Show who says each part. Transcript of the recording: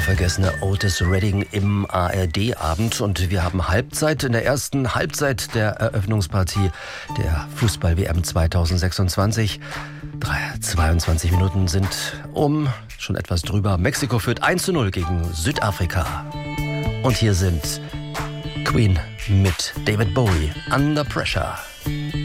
Speaker 1: unvergessene Otis Redding im ARD-Abend. Und wir haben Halbzeit in der ersten Halbzeit der Eröffnungspartie der Fußball-WM 2026. 22 Minuten sind schon etwas drüber. Mexiko führt 1:0 gegen Südafrika. Und hier sind Queen mit David Bowie, Under Pressure.